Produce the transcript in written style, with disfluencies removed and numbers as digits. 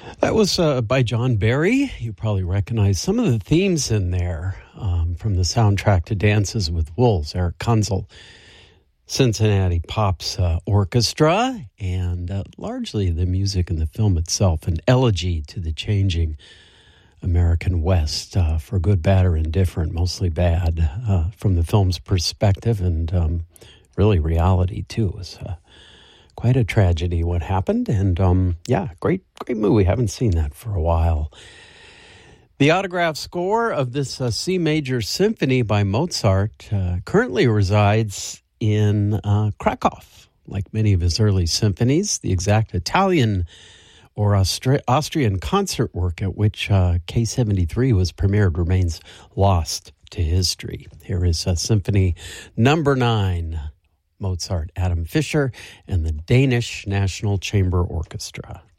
That was by John Barry. You probably recognize some of the themes in there from the soundtrack to Dances with Wolves, Eric Kunzel, Cincinnati Pops Orchestra, and largely the music in the film itself, an elegy to the changing American West, for good, bad, or indifferent, mostly bad, from the film's perspective, and really reality, too. It was quite a tragedy what happened, and great movie. Haven't seen that for a while. The autograph score of this C major symphony by Mozart currently resides in Krakow. Like many of his early symphonies, the exact Italian or Austrian concert work at which K-73 was premiered remains lost to history. Here is Symphony Number 9, Mozart, Adam Fischer, and the Danish National Chamber Orchestra.